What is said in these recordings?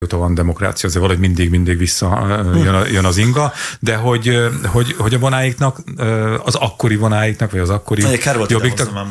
van demokrácia, azért valahogy mindig vissza jön az inga, de hogy a vonáiknak, az akkori vonáiknak, vagy az akkori jobbiknak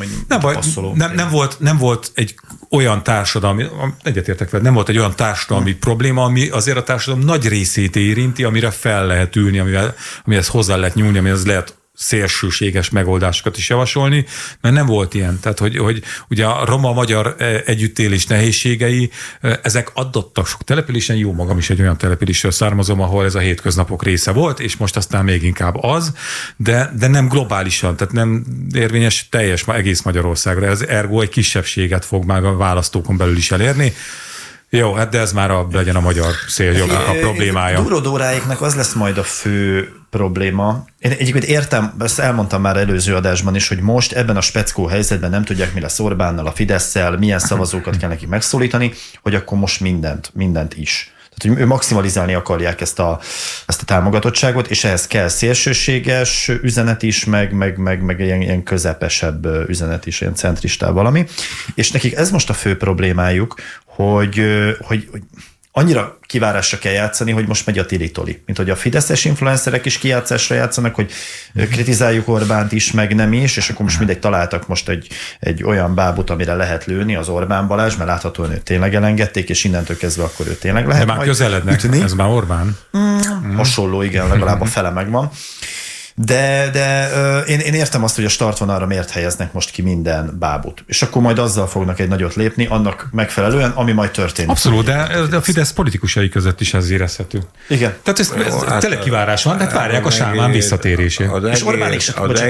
nem volt egy olyan társadalmi, egyetértek veled, nem volt egy olyan társadalmi probléma, ami azért a társadalom nagy részét érinti, amire fel lehet ülni, amihez hozzá lehet nyúlni, amihez lehet szélsőséges megoldásokat is javasolni, mert nem volt ilyen. Tehát, hogy ugye a roma-magyar együttélés nehézségei, ezek adottak sok településen, jó magam is egy olyan településről származom, ahol ez a hétköznapok része volt, és most aztán még inkább az, de nem globálisan, tehát nem érvényes egész Magyarországra. Ez ergo egy kisebbséget fog már a választókon belül is elérni. Jó, hát de ez már legyen a magyar széljog a problémája. Duró Dóráiknak az lesz majd a fő probléma. Én egyébként értem, ezt elmondtam már előző adásban is, hogy most ebben a speckó helyzetben nem tudják, mi lesz Orbánnal, a Fidesszel, milyen szavazókat kell nekik megszólítani, hogy akkor most mindent is. Tehát, hogy ő maximalizálni akarják ezt a támogatottságot, és ehhez kell szélsőséges üzenet is, meg ilyen közepesebb üzenet is, ilyen centristább valami. És nekik ez most a fő problémájuk, hogy annyira kivárásra kell játszani, hogy most megy a tili-toli. Mint hogy a fideszes influencerek is kijátszásra játszanak, hogy kritizáljuk Orbánt is, meg nem is, és akkor most mindegy találtak most egy olyan bábut, amire lehet lőni, az Orbán Balázs, mert láthatóan őt tényleg elengedték, és innentől kezdve akkor ő tényleg lehet. De már közelednek, ez már Orbán. Hasonló, igen, legalább a fele megvan. De én értem azt, hogy a startvonalra miért helyeznek most ki minden bábut. És akkor majd azzal fognak egy nagyot lépni, annak megfelelően, ami majd történik. Abszolút, de a Fidesz politikusai között is ez érezhető. Igen. Tehát ez tényleg kivárás van, tehát várják a Sámán visszatérését. És Orbán is. Az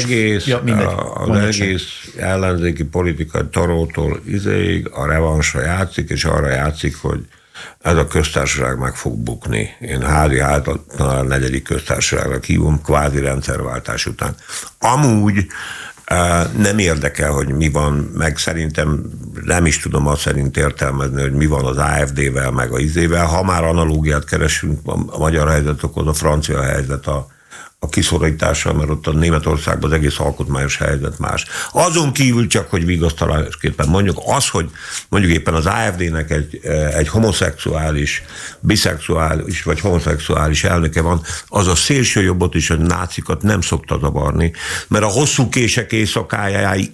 egész ellenzéki politikai tarótól izéig a revansra játszik, és arra játszik, hogy ez a köztársaság meg fog bukni. Én házi általán 4. köztársaságra hívom, kvázi rendszerváltás után. Amúgy nem érdekel, hogy mi van, meg szerintem nem is tudom azt szerint értelmezni, hogy mi van az AfD-vel, meg a izével. Ha már analógiát keresünk a magyar helyzet, akkor a francia helyzet a kiszorítással, mert ott a Németországban az egész alkotmányos helyzet más. Azon kívül csak, hogy vigasztalásképpen mondjuk, az, hogy mondjuk éppen az AfD-nek egy homoszexuális, biszexuális vagy homoszexuális elnöke van, az a szélső jobbot és a nácikat nem szokta zavarni, mert a hosszú kések éjszakájáig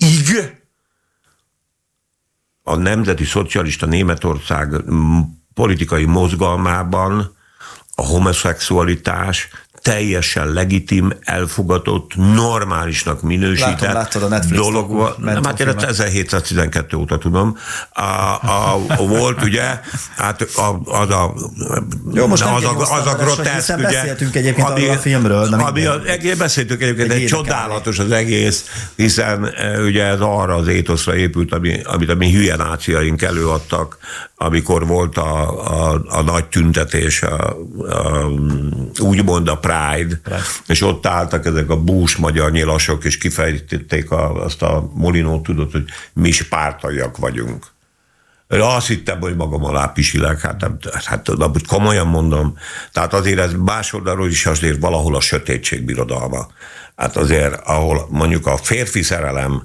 a Nemzeti Szocialista Németország politikai mozgalmában a homoszexualitás teljesen legitim, elfogadott, normálisnak minősített dolog volt. Hát én 1712 óta tudom. Volt ugye, hát az a groteszk, ugye. Beszéltünk egyébként arról a filmről. Beszéltünk egyébként, egy csodálatos az egész, hiszen ugye ez arra az étoszra épült, amit a mi hülye náciaink előadtak, amikor volt a nagy tüntetés, úgymond a Pride, és ott álltak ezek a bús magyar nyilasok, és kifejtették azt a Molinót, tudod, hogy mi is pártaiak vagyunk. Azt hittem, hogy magam alá pisilek, hát komolyan mondom. Tehát azért ez más oldalról is azért valahol a sötétség birodalma. Hát azért, ahol mondjuk a férfi szerelem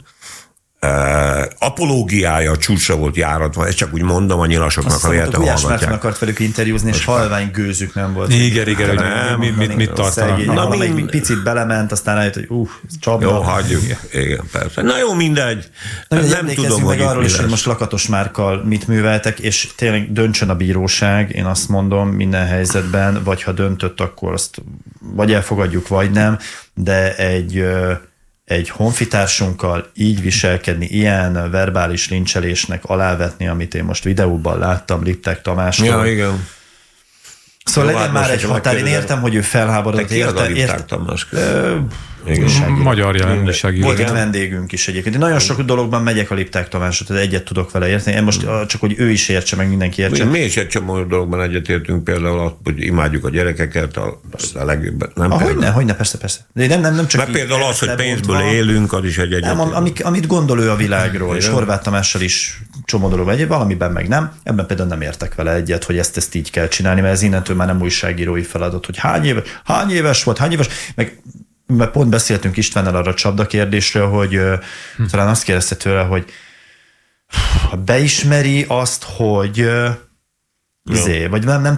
apológiája csúcsra volt járatva, ezt csak úgy mondom a nyilasoknak, ha véletlenül hallgatják. Gulyás Márton akart velük interjúzni, és halvány gőzük nem volt. Igen, mit tartanak. Valamelyik picit belement, aztán rájött, hogy csapda. Jó, hagyjuk. Igen, persze. Na jó, mindegy. Nem tudom, hogy arról is, hogy most Lakatos Márkkal mit műveltek, és tényleg döntsön a bíróság, én azt mondom, minden helyzetben, vagy ha döntött, akkor azt vagy elfogadjuk, vagy nem, de egy honfitársunkkal így viselkedni, ilyen verbális lincselésnek alávetni, amit én most videóban láttam Liptek Tamástól. Ja, igen. Szóval legyen már egy határ. Én értem, hogy ő felháborodott. Te ki az a Liptek Tamás? Magyar jelenségű. Volt egy vendégünk is egyébként. Nagyon sok dologban megyek a Lipták Tamásra, tehát egyet tudok vele érteni. Én most csak, hogy ő is értse, meg mindenki értse. Mi is egy csomó dologban egyetértünk, például azt, hogy imádjuk a gyerekeket, a legjobb. Hogyne, persze. De nem csak mert például az, hogy pénzből élünk, az is egy egyetértünk. Amit gondol ő a világról, és Horváth Tamással is csomó dolog egy, valamiben meg nem. Ebben például nem értek vele egyet, hogy ezt így kell csinálni, mert ez innentől már nem újságírói feladat, hogy hány éves volt, meg mert pont beszéltünk Istvánnal arra a csapda kérdésről, hogy talán azt kérdezte tőle, hogy beismeri azt, hogy vagy nem